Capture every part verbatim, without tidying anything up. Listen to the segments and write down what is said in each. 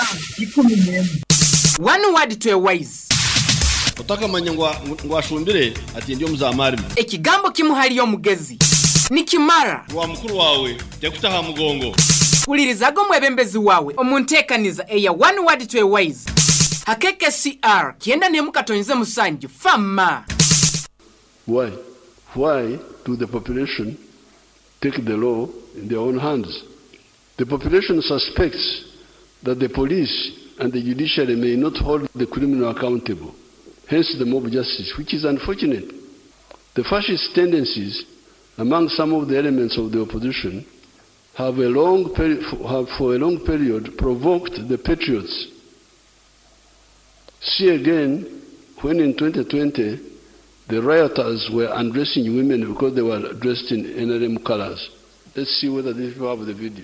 One word to a wise. Otaka manyangwa ngwashumbire ati ndio muzamari. Ekigambo kimuhali omugezi. Nikimara. Wa mukuru wawe yakutaha mugongo. Ulirizago mwebembezi wawe omuntekaniza eya one word to a wise. Hakeke C R kienda ne mukatonyize musanju fama. Why? Why do the population take the law in their own hands? The population suspects that the police and the judiciary may not hold the criminal accountable. Hence the mob justice, which is unfortunate. The fascist tendencies among some of the elements of the opposition have, a long peri- have for a long period provoked the patriots. See again when in twenty twenty the rioters were undressing women because they were dressed in N R M colors. Let's see whether these people have the video.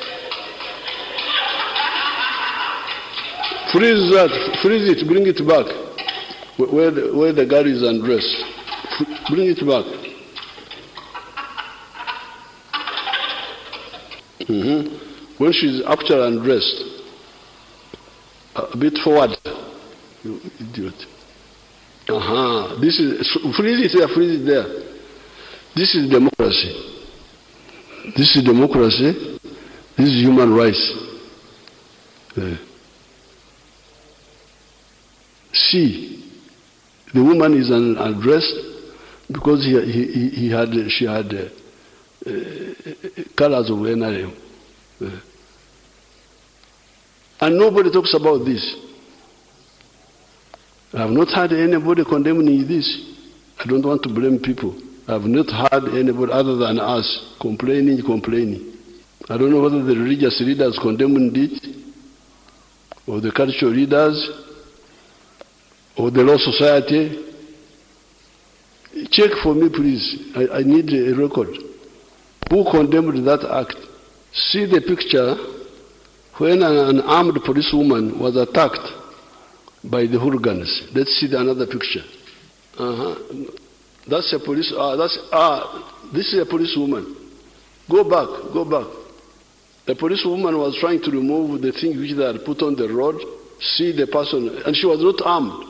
Freeze that, freeze it, bring it back. Where the, where the girl is undressed. Bring it back. Mm-hmm. When she's actually undressed, a bit forward. You idiot. Uh-huh. This is, freeze it there, freeze it there. This is democracy. This is democracy. This is human rights. Uh, see, the woman is undressed because he, he, he had, she had uh, uh, colors of N R M. Uh, and nobody talks about this. I have not heard anybody condemning this. I don't want to blame people. I have not heard anybody other than us complaining, complaining. I don't know whether the religious leaders condemned it, or the cultural leaders, or the law society. Check for me, please. I, I need a record. Who condemned that act? See the picture when an armed policewoman was attacked by the hooligans. Let's see the another picture. Uh-huh. That's a police. Ah, that's ah. This is a policewoman. Go back. Go back. The policewoman was trying to remove the thing which they had put on the road. See the person, and she was not armed.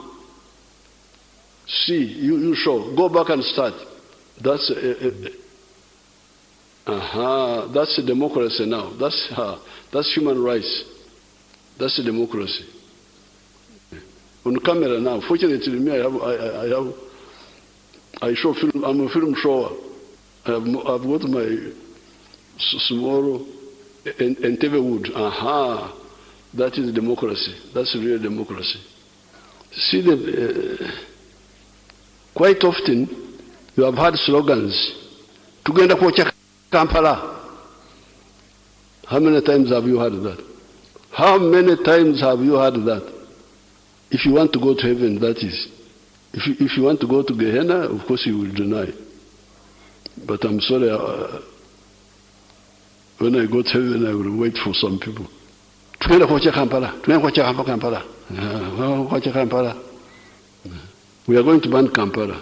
See, you, you show. Go back and start. That's a, a, a uh-huh. That's a democracy now. That's uh, that's human rights. That's a democracy. On camera now. Fortunately, me, I have, I, I have, I show film. I'm a film shower. I have, I've got my small and T V wood. Aha, that is democracy. That's real democracy. See the. Uh, quite often, you have heard slogans. Tugenda kuocha Kampala. How many times have you heard that? How many times have you heard that? If you want to go to heaven, that is. If you, if you want to go to Gehenna, of course you will deny. But I'm sorry, uh, when I go to heaven, I will wait for some people. Tugenda kuocha Kampala. Tugenda kuocha Kampala. Kuocha Kampala. We are going to ban Kampala.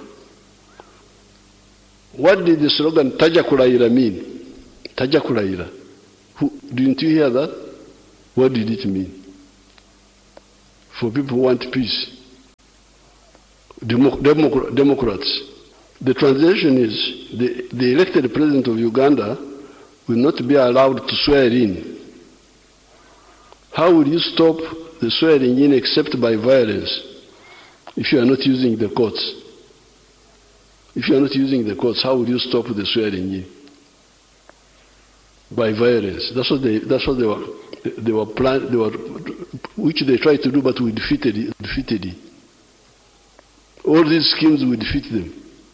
What did the slogan Taja Kulaira mean? Taja Kulaira. Who, didn't you hear that? What did it mean? For people who want peace. Demo- Demo- Democrats. The translation is the, the elected president of Uganda will not be allowed to swear in. How will you stop the swearing in except by violence if you are not using the courts? If you are not using the courts, how will you stop the swearing in? By violence. That's what they. That's what they were. They were plan. They were, which they tried to do, but we defeated it. Defeated it. All these schemes we defeat them.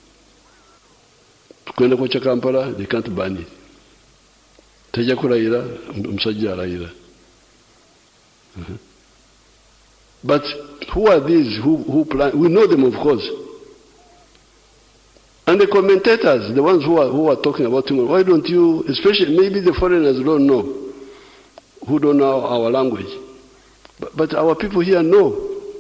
Kwenda kwa Kampala, they can't ban it. Taja kulaira, msajja alaira. But who are these who, who plan? We know them, of course. And the commentators, the ones who are, who are talking about him, why don't you, especially maybe the foreigners don't know, who don't know our language. But, but our people here know.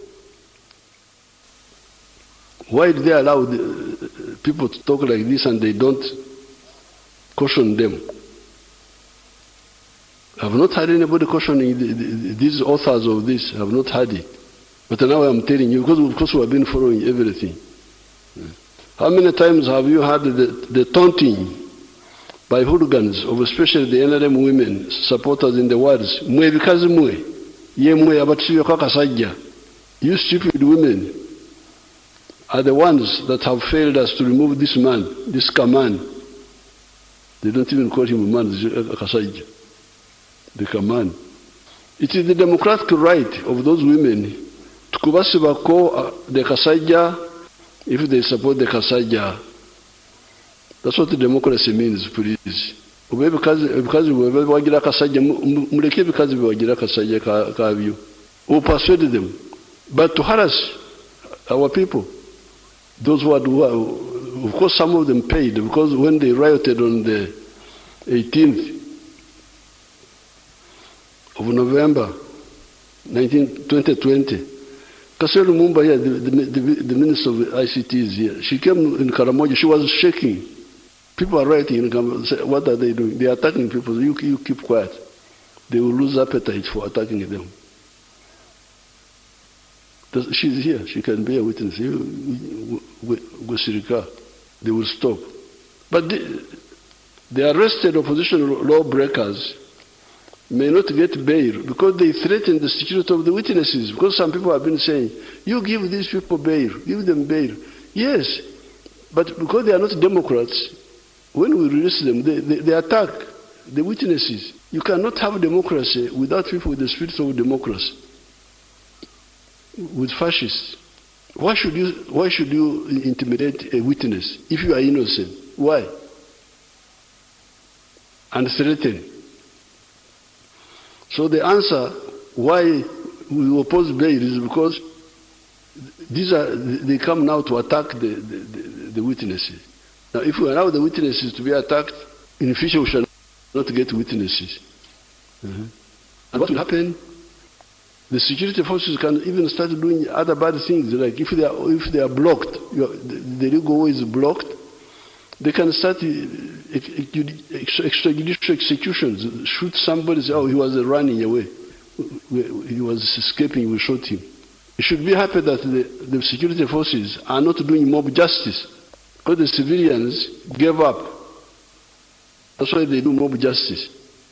Why do they allow the, people to talk like this and they don't caution them? I've not heard anybody questioning the, the, these authors of this. I've not heard it. But now I'm telling you, because of course we have been following everything. How many times have you heard the, the taunting by hooligans of especially the N R M women supporters in the words? Mwe bikazi mwe, ye mwe abatusiyo kakasajja. You stupid women are the ones that have failed us to remove this man, this Kaman. They don't even call him a man, Kasajja. The Kaman. It is the democratic right of those women to kubasibako the Kasajja if they support the Kasajja. That's what the democracy means, please. Because we wagira Kasajja, muleke because we wagira Kasajja kaavyo. We persuade them. But to harass our people, those who are, of course, some of them paid because when they rioted on the eighteenth of November, twenty twenty, Kasero Lumumba here, the, the, the, the minister of I C T is here. She came in Karamoja, she was shaking. People are rioting in Karamoja. What are they doing? They are attacking people. You, you keep quiet. They will lose appetite for attacking them. She's here. She can be a witness. They will stop. But the, the arrested opposition lawbreakers may not get bail because they threaten the security of the witnesses. Because some people have been saying, you give these people bail, give them bail. Yes, but because they are not Democrats, when we release them, they, they, they attack the witnesses. You cannot have democracy without people with the spirit of democracy. With fascists. Why should you why should you intimidate a witness if you are innocent? Why? And threaten. So the answer why we oppose bail is because these are they come now to attack the, the, the, the witnesses. Now if we allow the witnesses to be attacked, in the future we shall not get witnesses. Uh-huh. And what will happen? The security forces can even start doing other bad things, like if they are, if they are blocked, you are, the, the legal way is blocked, they can start extrajudicial executions, shoot somebody, say, oh, he was running away, he was escaping, we shot him. You should be happy that the, the security forces are not doing mob justice, because the civilians gave up. That's why they do mob justice.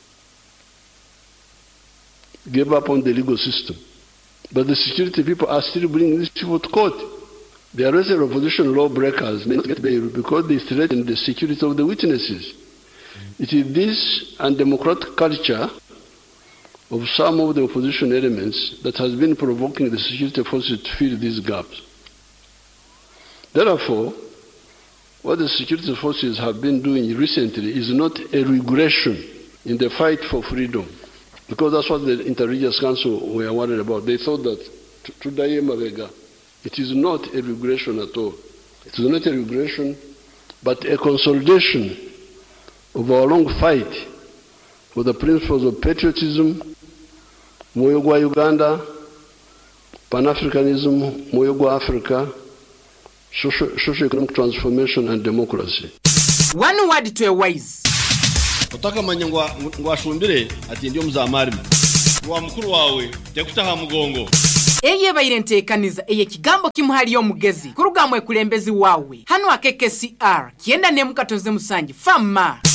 Gave up on the legal system. But the security people are still bringing these people to court. The arrested opposition lawbreakers may not get bail because they threaten the security of the witnesses. It is this undemocratic culture of some of the opposition elements that has been provoking the security forces to fill these gaps. Therefore, what the security forces have been doing recently is not a regression in the fight for freedom. Because that's what the Interreligious Council were worried about. They thought that Tudaye Mavega, it is not a regression at all. It is not a regression, but a consolidation of our long fight for the principles of patriotism, Moyogwa Uganda, Pan-Africanism, Moyogwa Africa, socio-economic transformation and democracy. One word to a wise. Utaka manyangwa ngwashumbire ati ndio mzamari wa mukuru wawe tekutaha mugongo eye bayirentекaniza eye kigambo kimuhali yo mugezi kurugamwe kulembezi wawe hano akeke C R kienda ne mukatonze musangi fama